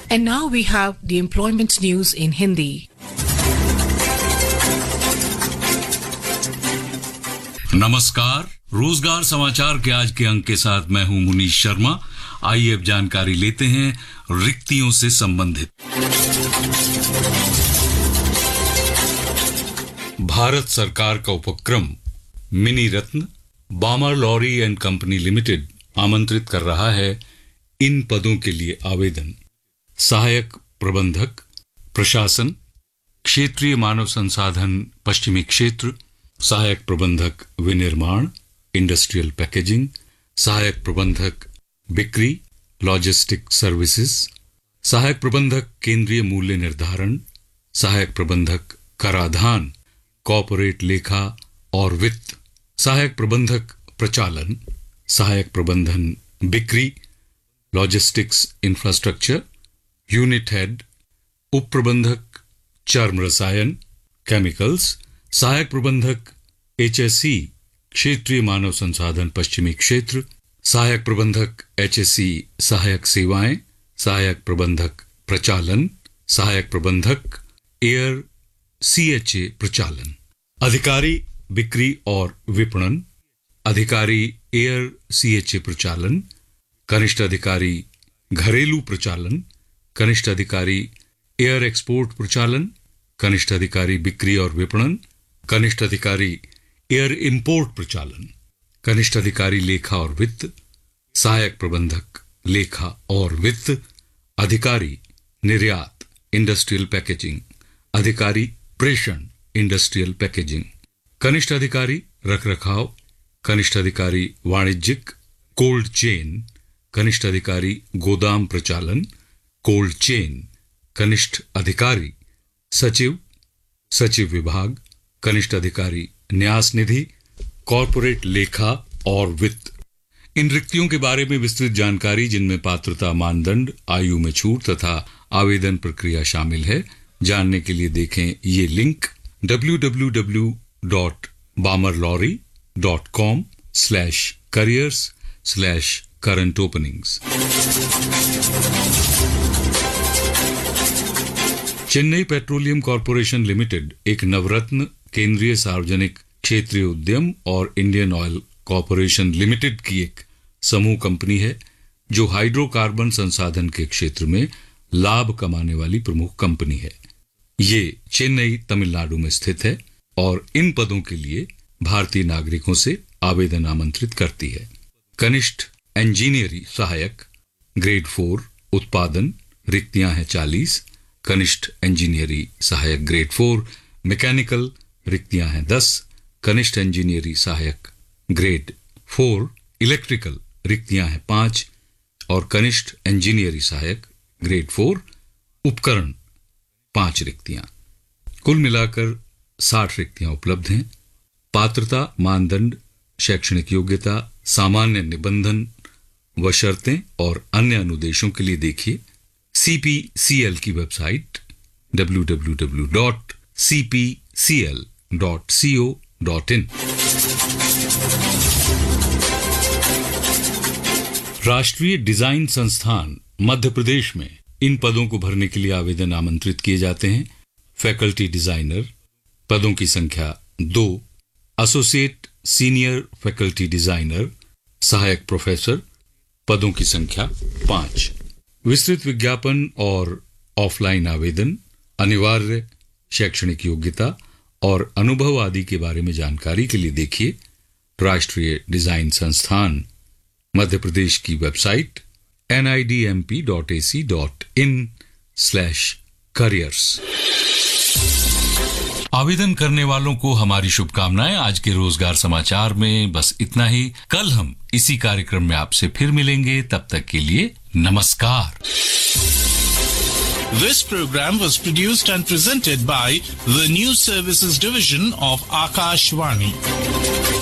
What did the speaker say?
And now we have the employment news in Hindi. नमस्कार, रोजगार समाचार के आज के अंक के साथ मैं हूं मुनीश शर्मा। आइए अब जानकारी लेते हैं रिक्तियों से संबंधित। भारत सरकार का उपक्रम mini Ratna बामर lorry and company limited आमंत्रित कर रहा है इन पदों के लिए आवेदन। सहायक प्रबंधक प्रशासन, क्षेत्रीय मानव संसाधन पश्चिमी क्षेत्र, सहायक प्रबंधक विनिर्माण इंडस्ट्रियल पैकेजिंग, सहायक प्रबंधक बिक्री लॉजिस्टिक सर्विसेज, सहायक प्रबंधक केंद्रीय मूल्य निर्धारण, सहायक प्रबंधक कराधान कॉर्पोरेट लेखा और वित्त, सहायक प्रबंधक प्रचालन, सहायक प्रबंधन बिक्री लॉजिस्टिक्स इंफ्रास्ट्रक्चर, यूनिट हेड, उप प्रबंधक चर्म रसायन केमिकल्स, सहायक प्रबंधक एचएससी क्षेत्रीय मानव संसाधन पश्चिमी क्षेत्र, सहायक प्रबंधक एचएससी सहायक सेवाएं, सहायक प्रबंधक प्रचालन, सहायक प्रबंधक एयर सीएचए प्रचालन, अधिकारी बिक्री और विपणन, अधिकारी एयर सीएचए प्रचालन, कनिष्ठ अधिकारी घरेलू प्रचालन, कनिष्ठ अधिकारी एयर एक्सपोर्ट प्रचालन, कनिष्ठ अधिकारी बिक्री और विपणन, कनिष्ठ अधिकारी एयर इंपोर्ट प्रचालन, कनिष्ठ अधिकारी लेखा और वित्त, सहायक प्रबंधक लेखा और वित्त, अधिकारी निर्यात इंडस्ट्रियल पैकेजिंग, अधिकारी प्रेषण इंडस्ट्रियल पैकेजिंग, कनिष्ठ अधिकारी रखरखाव, कनिष्ठ अधिकारी वाणिज्यिक कोल्ड चेन, कनिष्ठ अधिकारी गोदाम प्रचालन कोल्ड चेन, कनिष्ठ अधिकारी सचिव सचिव विभाग, कनिष्ठ अधिकारी न्यास निधि कॉर्पोरेट लेखा और वित्त। इन रिक्तियों के बारे में विस्तृत जानकारी, जिनमें पात्रता मानदंड, आयु में छूट तथा आवेदन प्रक्रिया शामिल है, जानने के लिए देखें ये link www.bamarlorry.com/careers/current openings। Chennai petroleum corporation limited एक नवरत्न केंद्रीय सार्वजनिक क्षेत्रीय उद्यम और इंडियन ऑयल कॉर्पोरेशन लिमिटेड की एक समूह कंपनी है जो हाइड्रोकार्बन संसाधन के क्षेत्र में लाभ कमाने वाली प्रमुख कंपनी है। ये चेन्नई तमिलनाडु में स्थित है और इन पदों के लिए भारतीय नागरिकों से आवेदन आमंत्रित करती है। कनिष्ठ इंजीनियरी सहायक ग्रेड 4 उत्पादन रिक्तियां हैं 40, कनिष्ठ इंजीनियरी सहायक ग्रेड 4 मैकेनिकल रिक्तियां हैं 10, कनिष्ठ इंजीनियरी सहायक ग्रेड 4 इलेक्ट्रिकल रिक्तियां हैं 5 और कनिष्ठ इंजीनियरी सहायक ग्रेड 4 उपकरण 5 रिक्तियां। कुल मिलाकर 60 रिक्तियां उपलब्ध हैं। पात्रता मानदंड, शैक्षणिक योग्यता, सामान्य निबंधन व शर्तें और अन्य अनुदेशों के लिए देखिए CPCL की वेबसाइट www.cpcl.co.in। राष्ट्रीय डिजाइन संस्थान मध्य प्रदेश में इन पदों को भरने के लिए आवेदन आमंत्रित किए जाते हैं। फैकल्टी डिजाइनर पदों की संख्या 2, एसोसिएट सीनियर फैकल्टी डिजाइनर सहायक प्रोफेसर पदों की संख्या 5। विस्तृत विज्ञापन और ऑफलाइन आवेदन, अनिवार्य शैक्षणिक योग्यता और अनुभव आदि के बारे में जानकारी के लिए देखिए राष्ट्रीय डिजाइन संस्थान मध्य प्रदेश की वेबसाइट nidmp.ac.in/careers। आवेदन करने वालों को हमारी शुभकामनाएं। आज के रोजगार समाचार में बस इतना ही। कल हम इसी कार्यक्रम में आपसे फिर मिलेंगे, तब तक के लिए नमस्कार। This program was produced and presented by the News Services Division of Akashvani.